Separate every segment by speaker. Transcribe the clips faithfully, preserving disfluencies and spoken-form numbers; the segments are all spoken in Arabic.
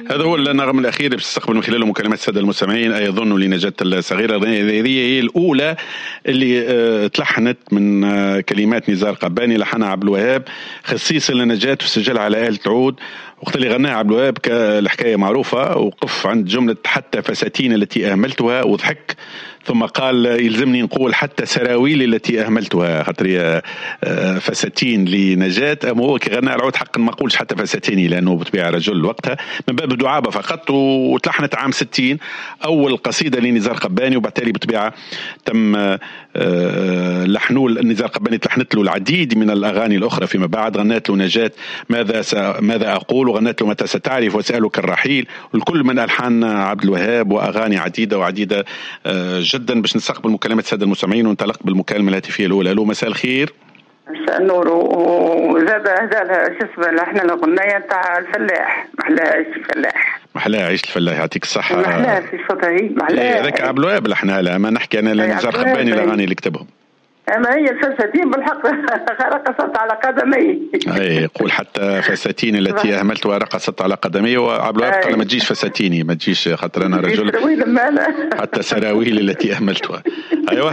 Speaker 1: هذا هو النغم الأخير اللي بتستقبل من خلاله مكالمات السادة المستمعين. أيظن لنجاة الصغيرة هي الأولى اللي تلحنت من كلمات نزار قباني، لحنها عبد الوهاب خصيصا لنجاة وسجلها على آلة عود. وقت اللي غناها عبد الوهاب كالحكاية معروفة، وقف عند جملة حتى فساتين التي أهملتها وضحك، ثم قال يلزمني نقول حتى سراويل التي أهملتها، خاطر فساتين لنجاة. أما هو كي غنى العود حق ما قولش حتى فساتيني لأنه بطبيعة رجل وقتها من باب دعابة فقط. وتلحنت عام ستين أول قصيدة لنزار قباني، وبالتالي بطبيعة تم لحنوا نزار قباني، تلحنت له العديد من الأغاني الأخرى فيما بعد. غنت له نجاة ماذا س... ماذا أقول، وغنت له متى ستعرف، وسألك الرحيل، والكل من ألحان عبد الوهاب وأغاني عديدة وعديدة جدا. باش نستقبل مكالمة السادة المستمعين وننطلق بالمكالمة الهاتفية الأولى. ألو، مساء الخير.
Speaker 2: مساء النور. وزاد هذا شو اسمه احنا الأغنية تاع الفلاح، محلاها الفلاح،
Speaker 1: محلاها عيش الفلاح، يعطيك الصحة.
Speaker 2: محلاها في صوتها هي محلاها.
Speaker 1: هذاك عبد الوهاب لحنها لها، ما نحكي أنا لنزار قباني الأغاني اللي كتبهم.
Speaker 2: أما هي الفساتين بالحق رقصت على قدمي.
Speaker 1: أي قول حتى فساتين التي أهملتها رقصت على قدمي. وعبد الوهاب قال ما تجيش فساتيني، ما تجيش خاطر أنا رجل، حتى سراويل التي أهملتها. أيوة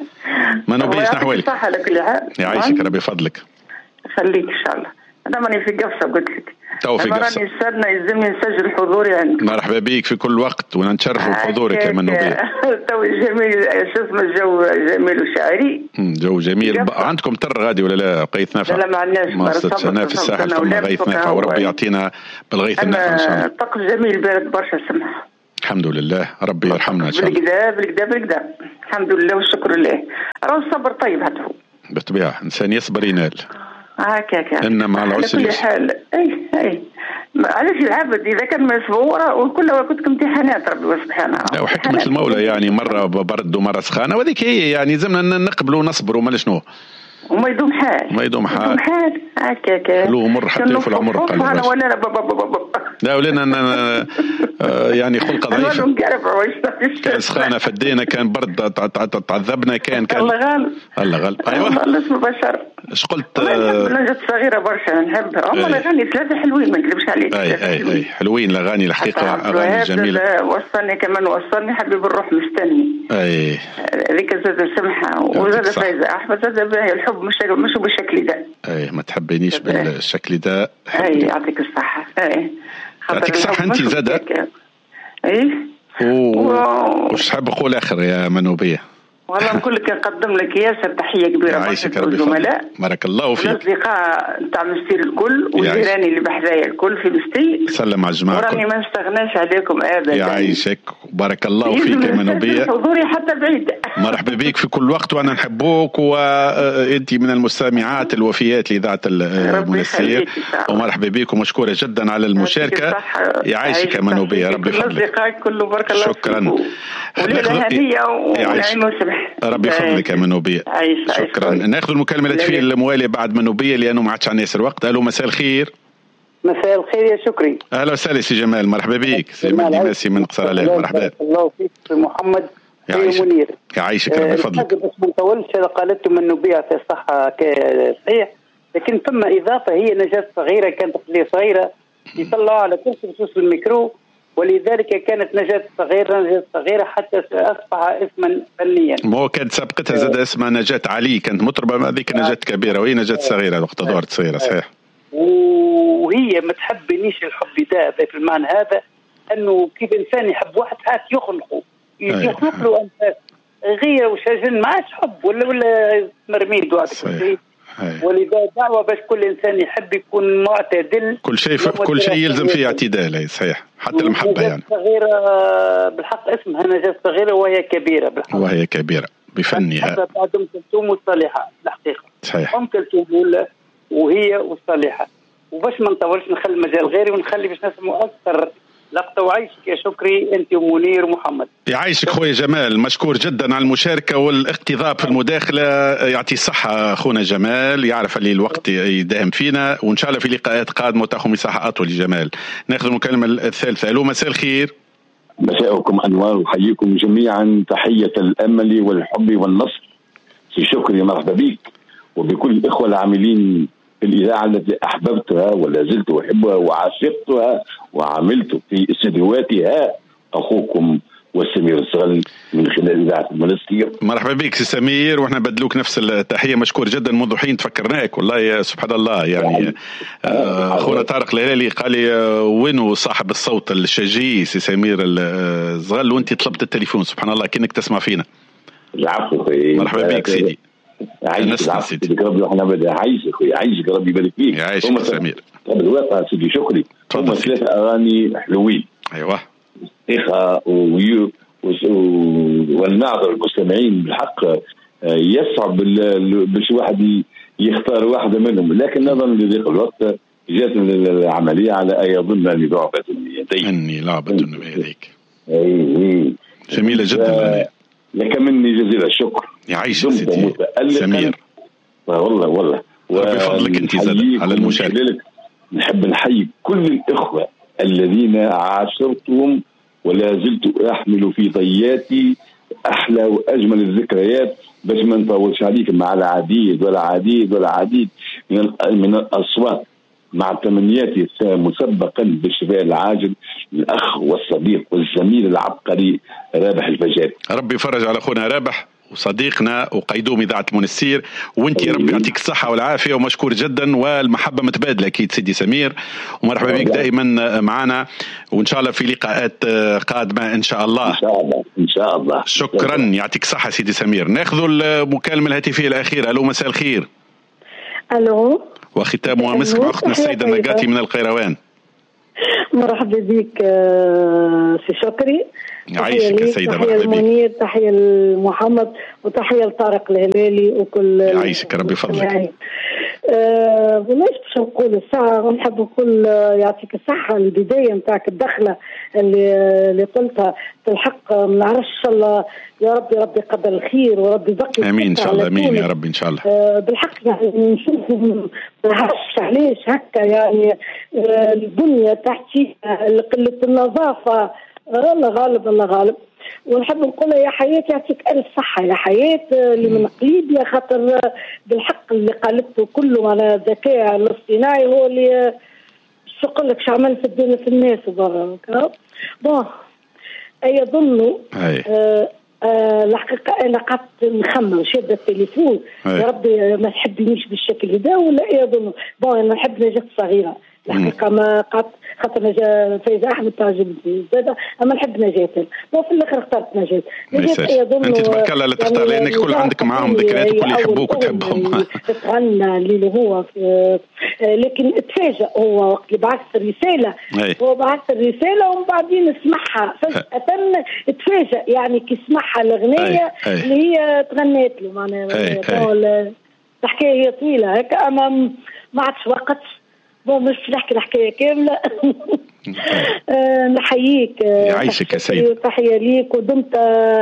Speaker 1: ما نبيش نحوالك.
Speaker 2: صح على كل حال.
Speaker 1: يعيشك ربي فضلك.
Speaker 2: خليك إن شاء الله. أنا ماني في قفصة قلت لك.
Speaker 1: تو في قفصة.
Speaker 2: أنا نستنى يلزمني نسجل حضوري عندك.
Speaker 1: مرحبا بيك في كل وقت ونتشرف بحضورك يا منوبية.
Speaker 2: تو جميل، شو اسمه الجو جميل وشاعري.
Speaker 1: جو جميل. عندكم تر غادي ولا لا غيث نافع؟
Speaker 2: لا ما عندناش.
Speaker 1: ما صرتش أنا في الساحل ثم غيث نافع، وربي يعطينا بالغيث النافع إن شاء الله.
Speaker 2: الطقس جميل بارد برشا سمح.
Speaker 1: الحمد لله ربي يرحمنا إن شاء الله.
Speaker 2: بالكدا بالكدا بالكدا الحمد لله والشكر لله. راه الصبر طيب هاتفو.
Speaker 1: بالطبيعة إنسان يصبر ينال.
Speaker 2: هكاك
Speaker 1: إن مع العسر
Speaker 2: على كل حال. أي أي علاش العبد إذا كان مسبورة وكلها كنت امتحانات ربي سبحانه.
Speaker 1: لا وحكمة المولى يعني مرة برد ومرة سخانة، وذيك هي يعني زمنا نقبل ونصبر وما شنو.
Speaker 2: وما يدوم حال.
Speaker 1: ما يدوم حال.
Speaker 2: يدوم حال هكاك.
Speaker 1: له مر حتى في العمر قال.
Speaker 2: أنا ولا لا بابا بابا.
Speaker 1: لا ولنا يعني خلق ضعيف. كان سخانة فدينا، كان برد تعذبنا، كان كان.
Speaker 2: الله غالب.
Speaker 1: الله غالب. أيوة.
Speaker 2: الله اسمه بشر.
Speaker 1: ايش قلت؟
Speaker 2: نجت صغيرة برشا نحبها. هم الأغاني ثلاثة حلوين ما نكذبش عليك.
Speaker 1: أي أي أي حلوين الأغاني الحقيقة، أغاني جميلة.
Speaker 2: وصلني كمان وصلني حبيب الروح مستني.
Speaker 1: أي.
Speaker 2: ذيك زاد سمحة وزاد فايزة أحمد زاد باهي. الحب مش مش بالشكل ده.
Speaker 1: أي ما تحبينيش بالشكل ده.
Speaker 2: أي يعطيك الصحة. أي.
Speaker 1: يعطيك الصحة أنت زادة.
Speaker 2: أي.
Speaker 1: وش حاب أقول آخر يا منوبية؟
Speaker 2: والله نقول لك نقدم لك ياسر تحية كبيرة برشا للزملاء.
Speaker 1: بارك الله فيك.
Speaker 2: والأصدقاء نتاع مستير الكل وجيراني اللي بحذايا الكل في مستي.
Speaker 1: سلم على الجماعة.
Speaker 2: وراني ما نستغناش عليكم أبدا.
Speaker 1: يعيشك بارك الله فيك يا منوبية.
Speaker 2: حضوري حتى بعيد.
Speaker 1: مرحبا بك في كل وقت وأنا نحبوك، وأنت من المستمعات الوفيات لإذاعة المنسير، ومرحبا بك ومشكورة جدا على المشاركة. يعيشك يا منوبية ربي يفضلك.
Speaker 2: الأصدقاء كله بارك الله فيك.
Speaker 1: شكرا.
Speaker 2: وليلة هنية ونعيم وسمح.
Speaker 1: ربي يفضلك يا منوبية. شكرا. ناخذ المكالمة الهاتفية الموالية بعد منوبية لأنه ما عادش عن ياسر وقت. ألو مساء الخير.
Speaker 3: مساء الخير يا شكري.
Speaker 1: أهلا وسهلا سي جمال. مرحبا بك سي ماسي من قصر عليه. مرحبا.
Speaker 3: الله فيك محمد يا منير.
Speaker 1: يعيشك ربي يفضلك.
Speaker 3: بس ما نطولش هذا قالته منوبية في الصحة صحيح، لكن ثم إضافة هي نجاة صغيرة كانت قضية صغيرة يطلعوا على كرسي بخصوص الميكرو، ولذلك كانت نجاة صغيرة نجاة صغيرة حتى أصبح اسما فنيا.
Speaker 1: مو كانت سابقتها زاد اسمها نجاة علي، كانت مطربة، هذيك نجاة كبيرة وهي نجاة صغيرة وقت ظهرت صغيرة صحيح.
Speaker 3: وهي ما تحبنيش الحب ده في المعنى هذا، أنه كيف إنسان يحب واحد هات يخلقه يخلق له أنفاس غير وشجن ما عادش حب ولا ولا مرميد وعدك. ولذا دعوة باش كل إنسان يحب يكون معتدل.
Speaker 1: كل شيء كل شيء يلزم فيه اعتدال. أي صحيح حتى المحبة يعني.
Speaker 3: صغيرة بالحق اسمها نجاة صغيرة وهي كبيرة بالحق.
Speaker 1: وهي كبيرة بفنها.
Speaker 3: بعد أم كلثوم والصالحة الحقيقة.
Speaker 1: صحيح.
Speaker 3: أم كلثوم وهي والصالحة. وباش ما نطولش نخلي المجال غيري ونخلي باش نسمع أكثر لقطة. وعيشك يا شكري أنت ومنير ومحمد.
Speaker 1: يعيشك خويا جمال، مشكور جدا على المشاركة والاقتضاب في المداخلة. يعطي الصحة أخونا جمال، يعرف اللي الوقت يداهم فينا، وإن شاء الله في لقاءات قادمة وتأخذ مساحة أطول لجمال. نأخذ المكالمة الثالثة. ألو مساء الخير.
Speaker 4: مساءكم أنوار وحييكم جميعا، تحية الأمل والحب والنصر. في شكري مرحبا بك وبكل الإخوة العاملين الإذاعة التي أحببتها ولا زلت أحبها وعاشقتها وعملت في استديوهاتها أخوكم والسمير الصغل من خلال إذاعة المنستير.
Speaker 1: مرحبا بك سي سمير، واحنا بدلوك نفس التحية. مشكور جدا، منذ حين تفكرناك والله يا سبحان الله. يعني أخونا طارق الهلالي قال لي وينو صاحب الصوت الشجي سي سمير الصغل، وانت طلبت التليفون. سبحان الله كأنك تسمع فينا.
Speaker 4: العفو خويا،
Speaker 1: مرحبا بك سيدي.
Speaker 4: عايشك سيدي، ربي احنا بدي عايشك خويا، عايشك ربي يبارك فيك.
Speaker 1: يعيشك سمير.
Speaker 4: قبل الواقع سيدي شكري، هم ثلاثة أغاني حلوين.
Speaker 1: أيوة.
Speaker 4: إخا ويو والناظر المستمعين بالحق يصعب باش واحد يختار واحدة منهم، لكن نظرا لضيق الوقت جات العملية على أيظن أني لعبة بيديك.
Speaker 1: أني لعبة بيديك.
Speaker 4: أي
Speaker 1: جميلة جدا.
Speaker 4: لك مني جزيل الشكر.
Speaker 1: يعيش سيدي سمير.
Speaker 4: والله والله
Speaker 1: بفضلك انت زاد على المشاركة.
Speaker 4: نحب نحيي كل الإخوة الذين عاشرتهم ولا زلت أحمل في طياتي أحلى وأجمل الذكريات، بس ما نطولش عليكم مع العديد ولا عديد ولا عديد من من الأصوات، مع تمنياتي مسبقا بالشفاء العاجل الأخ والصديق والزميل العبقري رابح الفجاري.
Speaker 1: ربي يفرج على أخونا رابح وصديقنا وقيدوم إذاعة المنستير، وانت ربي يعطيك الصحة والعافية، ومشكور جدا، والمحبة متبادلة أكيد سيدي سمير، ومرحبا بك دائما معنا، وإن شاء الله في لقاءات قادمة إن شاء الله.
Speaker 4: إن شاء الله إن شاء الله.
Speaker 1: شكرا، يعطيك الصحة سيدي سمير. ناخذ المكالمة الهاتفية الأخيرة. ألو مساء الخير.
Speaker 5: ألو.
Speaker 1: وختامها مسك مع أختنا السيدة نقاتي من القيروان.
Speaker 5: مرحبا بك سي شكري.
Speaker 1: يعيشك السيدة.
Speaker 5: تحية لمنير، تحية لمحمد، وتحية لطارق الهلالي وكل.
Speaker 1: يعيشك ربي فضلك.
Speaker 5: أه وليش باش نقول الساعة، ونحب نقول يعطيك الصحة. البداية نتاعك الدخلة اللي اللي قلتها بالحق ما نعرفش ان شاء الله يا ربي ربي قدر الخير وربي بقي.
Speaker 1: امين ان شاء الله. امين يا ربي ان شاء الله.
Speaker 5: أه بالحق يعني نشوف ما نعرفش علاش هكا يعني أه البنية تحتي قلة النظافة. الله غالب الله غالب. ونحب نقول يا حياة يعطيك ألف صحة يا حياة اللي من قريب، يا خاطر بالحق اللي قالته كله على الذكاء الاصطناعي هو اللي شو يقول لك شو عمل في الدنيا في الناس برا. بون يظن آه آه الحقيقة أنا قعدت نخمم شادة التليفون يا ربي ما تحبنيش بالشكل هذا ولا يظن. بون أنا نحب نجاة صغيرة الحقيقة، ما قعدت خاطر نجاة فايزة أحمد تعجبني زادة، أما نحب نجاة. وفي الآخر اخترت نجاة.
Speaker 1: نجاة أيضا أنت تبارك الله لا تختار، لأنك كل عندك معاهم ذكريات وكل يحبوك وتحبهم.
Speaker 5: تغنى اللي هو في، لكن اتفاجأ هو وقت اللي بعث الرسالة. هو بعث الرسالة ومن بعدين اسمعها فجأة اتفاجأ، يعني كي سمعها الأغنية اللي هي تغنيت له معناها. الحكاية هي طويلة هكا أما ما عادش وقت. بون مش نحكي الحكاية كاملة. أه نحييك.
Speaker 1: يعيشك يا سيد.
Speaker 5: تحية ليك ودمت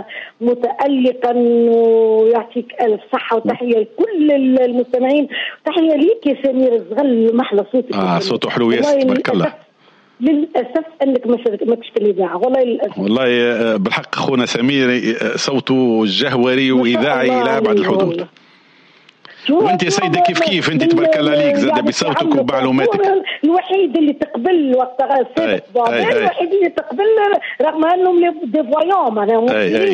Speaker 5: متألقا ويعطيك ألف صحة، وتحية لكل المستمعين. تحية ليك يا سمير الصغل، محلى صوتك.
Speaker 1: آه صوته حلو ياسر تبارك الله.
Speaker 5: للأسف أنك ما شاركتش في الإذاعة والله للأسف.
Speaker 1: والله بالحق أخونا سمير صوته جهوري وإذاعي إلى أبعد الحدود. وانت يا سيدة كيف كيف انت تبارك الله عليك زاد بصوتك وبمعلوماتك.
Speaker 5: الوحيد اللي تقبل وقتها السابق الوحيد اللي تقبل رغم انهم دي فويون معناهم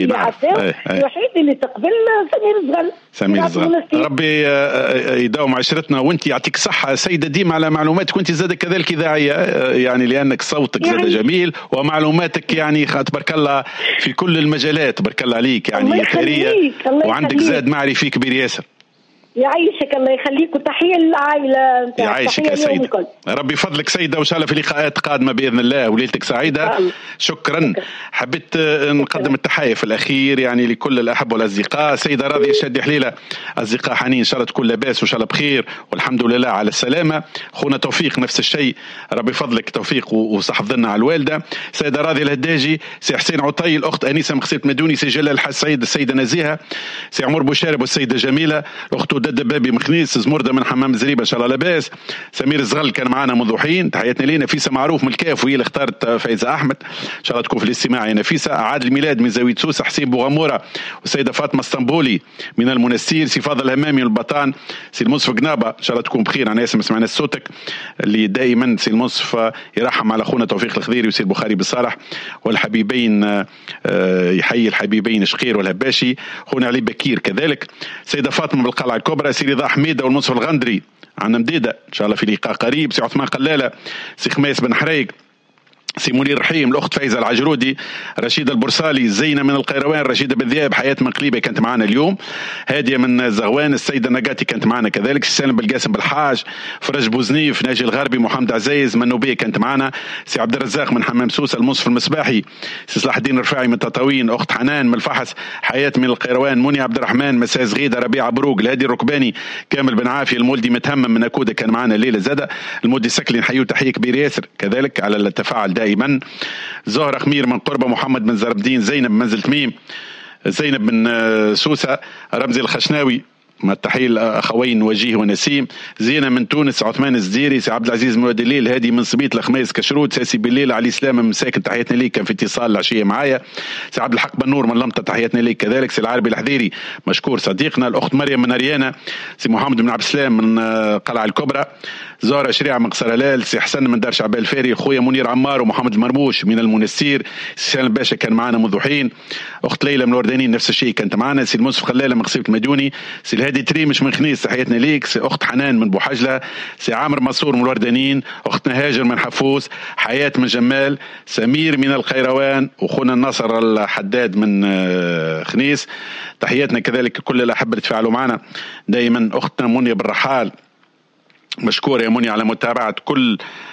Speaker 5: الوحيد اللي تقبل سمير الصغل.
Speaker 1: سمير الصغل ربي يداوم عشرتنا، وانت يعطيك صحة سيدة ديما على معلوماتك، وانت زاد كذلك إذاعية يعني لأنك صوتك زاد يعني جميل ومعلوماتك يعني تبارك الله في كل المجالات تبارك الله عليك يعني ثرية، وعندك زاد معرفي كبير ياسر.
Speaker 5: يعيشك الله يخليك، وتحية للعائلة.
Speaker 1: يعيشك يا سيدة ربي فضلك سيدة، وإن شاء الله في لقاءات قادمة بإذن الله وليلتك سعيدة. شكرا. حبيت نقدم التحية في الأخير يعني لكل الأحب والأصدقاء. سيدة راضية شادي حليلة، أصدقاء حنين إن شاء الله تكون لاباس وإن شاء الله بخير والحمد لله على السلامة. خونا توفيق نفس الشيء، ربي فضلك توفيق وصحف ظلنا على الوالدة. سيدة راضية الهداجي، سي حسين عطي، الأخت أنيسة مخسيت مدوني، سي جلال الحسيد، السيدة نزيهة، سي عمر بوشارب والسيدة جميلة، الأخت حموده الدبابي مخنيس، زمرده من حمام زريبه ان شاء الله لاباس، سمير الزغل كان معنا منذ حين، تحياتنا ليه. نفيسه معروف من الكاف وهي اللي اختارت فايزه احمد، ان شاء الله تكون في الاستماع يا نفيسه. عاد الميلاد من زاويه سوسه، حسين بوغموره والسيده فاطمه اسطنبولي من المنستير، سي فاضل الهمامي من البطان، سي المنصف قنابه ان شاء الله تكون بخير. انا اسم سمعنا صوتك اللي دائما سي المنصف يرحم على اخونا توفيق الخضيري وسي البخاري بالصالح، والحبيبين يحيي الحبيبين شقير والهباشي، خونا علي بكير كذلك، سيده فاطمه بالقلعه الكبرى، سي رضا حميده والمنصف الغندري عنا مديده ان شاء الله في لقاء قريب، سي عثمان قلاله، سي خميس بن حريق، سي منير رحيم، الاخت فايزه العجرودي، رشيده البرسالي، زينه من القيروان، رشيده بالذئاب، حياه من قليبه كانت معنا اليوم، هاديه من زغوان، السيده نقاتي كانت معنا كذلك، سالم بالقاسم بالحاج، فرج بوزنيف، ناجي الغربي، محمد عزيز، منوبيه كانت معنا، سي عبد الرزاق من حمام سوسه، المنصف المصباحي، سي صلاح الدين الرفاعي من تطاوين، اخت حنان من الفحص، حياه من القيروان، منى عبد الرحمن، مساء زغيده، ربيع بروق، الهادي الركباني، كامل بن عافيه، المولدي متهمم من اكوده كان معنا الليله زاده، المولدي سكلي نحييه تحيه كبير ياسر كذلك على التفاعل دائما، زهرة خمير من قربة، محمد بن زربدين، زينب منزل تميم، زينب من سوسة، رمزي الخشناوي مع التحية الأخوين وجيه ونسيم، زينة من تونس، عثمان الزديري، سي عبد العزيز مراد الليل، هادي من صبيط الخميس كشروت، ساسي بالليل، علي سلام من مساكن تحياتنا ليك كان في اتصال العشية معايا، سي عبد الحق بن نور من لمطة تحياتنا ليك كذلك، سي العربي الحذيري مشكور صديقنا، الأخت مريم من أريانا، سي محمد بن عبد السلام من قلعة الكبرى، زهرة شريعة من قصر هلال، سي حسن من دار شعبان الفاري، خويا منير عمار ومحمد المرموش من المنستير، سي سالم باشا كان معنا منذ حين، أخت ليلى من الوردانيين نفس الشيء كانت معنا، سي المنصف خلالة من قصيبة المديوني، سي الهادي تريم مش من خنيس تحياتنا ليك، سي اخت حنان من بوحجله، سي عامر منصور من الوردانيين، اختنا هاجر من حفوس، حياه من جمال، سمير من القيروان، واخونا الناصر الحداد من خنيس، تحياتنا كذلك كل الاحبه اللي تفاعلوا معنا دائما، اختنا منيا بالرحال مشكوره يا منيا على متابعه كل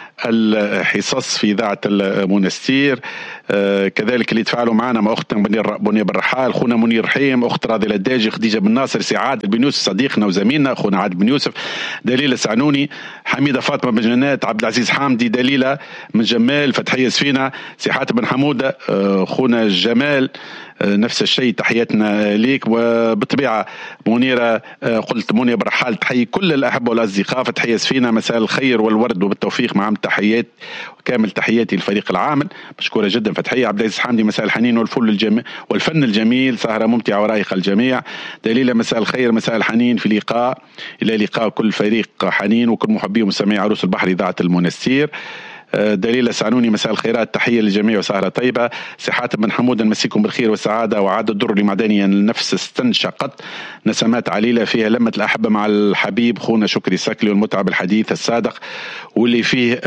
Speaker 1: الحصص في إذاعة المنستير، آه كذلك اللي يتفاعلوا معنا مع أختنا بنية بالرحال، أخونا منير رحيم، أخت راضي الداجي، خديجة بن ناصر، سي عادل بن يوسف صديقنا وزميلنا، أخونا عادل بن يوسف، دليلة سعنوني، حميدة فاطمة بن جنات، عبد العزيز حامدي، دليلة من جمال، فتحية سفينة، سي حاتم بن حمودة، أخونا جمال نفس الشيء تحياتنا ليك، وبالطبيعة منيرة قلت منية برحال تحيي كل الأحبة والأصدقاء، فتحية سفينة مساء الخير والورد وبالتوفيق مع تحيات وكامل تحياتي للفريق العامل مشكورة جدا فتحية، عبد العزيز حامدي مساء الحنين والفل الجميل والفن الجميل، سهرة ممتعة ورائقة الجميع، دليلة مساء الخير مساء الحنين في لقاء إلى لقاء كل فريق حنين وكل محبي ومستمعي عروس البحر إذاعة المنستير، دليل سعنوني مساء الخيرات تحية للجميع وسهرة طيبة، صحات بن حمود نمسيكم بالخير والسعادة، وعاد الدر لمعدني النفس استنشقت نسمات عليلة فيها لمة الأحبة مع الحبيب خونا شكري سكلي والمتعب الحديث الصادق واللي فيه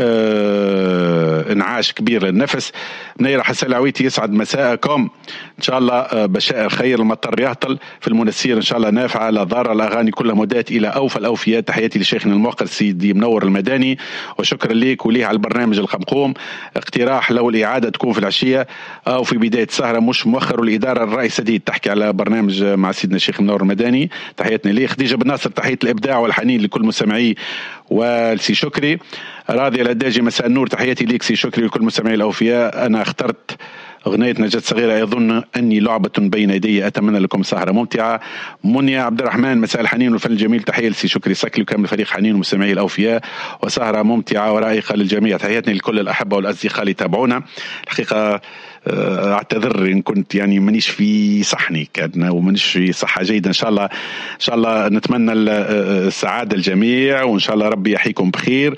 Speaker 1: آه انعاش كبير للنفس. منيرة حسن العويتي يسعد مساءكم إن شاء الله، آه بشائر خير المطر يهطل في المنسير إن شاء الله نافعة لا ضار، الأغاني كلها مدات إلى أوفى الأوفيات، تحياتي لشيخنا الموقر سيدي منور المداني وشكرا ليك وليه على البرنامج الخمقوم، اقتراح لو الإعادة تكون في العشية أو في بداية السهرة مش مؤخر، والإدارة الرأي سديد تحكي على برنامج مع سيدنا الشيخ منور المداني، تحياتنا ليه. خديجة بن ناصر تحية الإبداع والحنين لكل مستمعي والسي شكري، راضي الأداجي مساء النور تحياتي ليك سي شكري لكل مستمعي الأوفياء، أنا اخترت أغنية نجاة صغيرة يظن أني لعبة بين يدي، أتمنى لكم سهرة ممتعة. منيا عبد الرحمن مساء الحنين والفن الجميل تحية لسي شكري سكلي وكامل فريق حنين ومستمعي الأوفياء، وسهرة ممتعة ورائقة للجميع، تحياتنا لكل الأحبة والأصدقاء اللي تابعونا. الحقيقة اعتذر ان كنت يعني مانيش في صحني كان ومانيش في صحه جيده، ان شاء الله ان شاء الله نتمنى السعاده الجميع وان شاء الله ربي يحييكم بخير،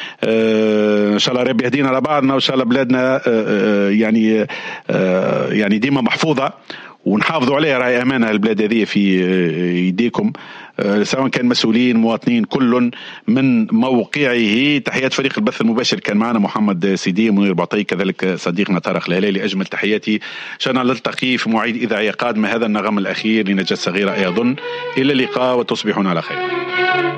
Speaker 1: ان شاء الله ربي يهدينا لبعضنا وان شاء الله بلادنا يعني يعني ديما محفوظه ونحافظوا عليها، راهي امانه البلاد هذه في يديكم سواء كان مسؤولين مواطنين كل من موقعه. تحيات فريق البث المباشر كان معنا محمد سيدي منير بعطي كذلك صديقنا طارق الهلالي، اجمل تحياتي، شان نلتقي في مواعيد اذاعيه قادمه، هذا النغم الاخير لنجاة صغيره ايضا، الى اللقاء وتصبحون على خير.